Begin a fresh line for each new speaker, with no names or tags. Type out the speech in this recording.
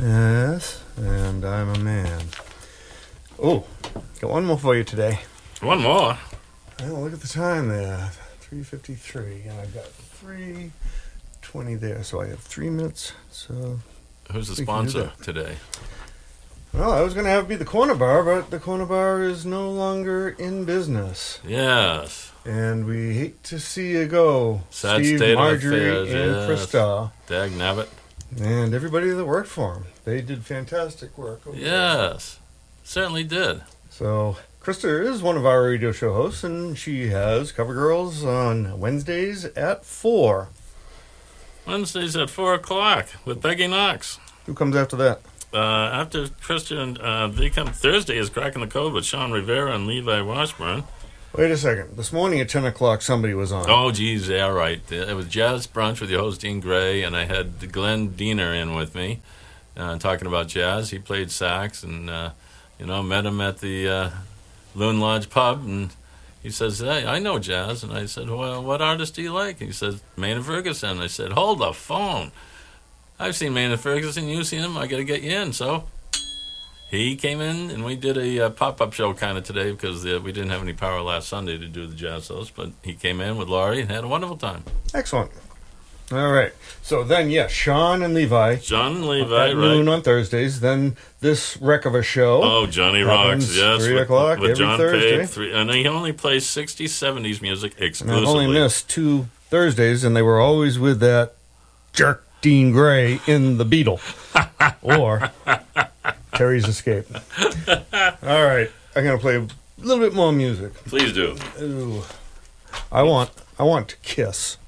Yes, and I'm a man. Oh, got one more for you today.
One more.
Well, look at the time there. 3:53, and I've got 3:20 there, so I have 3 minutes. So
Who's the
we can do
sponsor
that.
today?
Well, I was going to have it be the Corner Bar, but the Corner Bar is no longer in business.
Yes.
And we hate to see you go.
Sad
Steve,
state of
Marjorie,
affairs,
and
yes.
Krista.
Dag nabbit.
And everybody that worked for them. They did fantastic work. over there.
Yes. Certainly did.
So, Krista is one of our radio show hosts, and she has Cover Girls on Wednesdays at 4.
Wednesdays at 4 o'clock with Peggy Knox.
Who comes after that?
After Christian, they come Thursday is Cracking the Code with Sean Rivera and Levi Washburn.
Wait a second. This morning at 10 o'clock, somebody was on.
Oh, geez, yeah, right. It was Jazz Brunch with your host, Dean Gray, and I had Glenn Diener in with me talking about jazz. He played sax, and, met him at the Loon Lodge pub, and he says, hey, I know jazz. And I said, well, what artist do you like? And he says, Maynard Ferguson. I said, hold the phone. I've seen Maynard Ferguson. You've seen him. I got to get you in. So he came in, and we did a pop-up show kind of today because we didn't have any power last Sunday to do the jazz shows. But he came in with Laurie and had a wonderful time.
Excellent. All right. So then, yes, Sean and Levi.
John and Levi,
At noon
right?
on Thursdays. Then this wreck of a show.
Oh, Johnny
happens
Rocks, yes.
3 o'clock
with
every
John
Thursday.
Page. And he only plays 60s, 70s music
And I've
exclusively.
only missed 2 Thursdays, and they were always with that jerk Dean Gray in The Beetle. Or Terry's Escape. All right. I'm going to play a little bit more music.
Please do.
Ooh. I want to kiss.